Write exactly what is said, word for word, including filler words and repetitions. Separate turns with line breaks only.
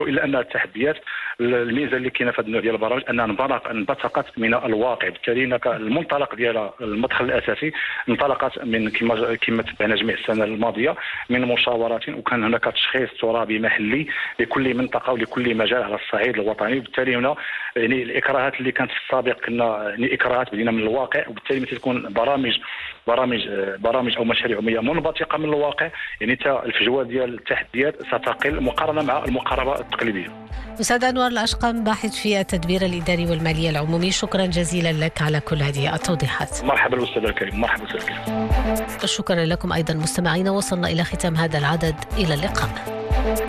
الا ان التحديات الميزه اللي كاينه في هذا النوع ديال البرامج انها انبثقت انبثقت من الواقع، بالتالي المنطلق ديالها المدخل الاساسي انطلقت من كما كما تبعنا جميع السنه الماضيه من مشاورات، وكان هناك تشخيص ترابي محلي لكل منطقه ولكل مجال على الصعيد الوطني. وبالتالي هنا يعني الاكراهات اللي كانت في السابق كنا يعني اكراهات بدينا من الواقع، وبالتالي مثل تكون برامج برامج برامج او مشاريع عموميه منبثقه من الواقع، يعني حتى الفجوه ديال التحديات ستقل مقارنه مع المقاربه التقليديه.
أستاذ أنور الأشقم، باحث في التدبير الإداري والمالية العمومي، شكرا جزيلا لك على كل هذه التوضيحات.
مرحبا أستاذ الكريم. مرحبا أستاذ الكريم.
شكرا لكم أيضا مستمعينا، وصلنا إلى ختام هذا العدد، إلى اللقاء.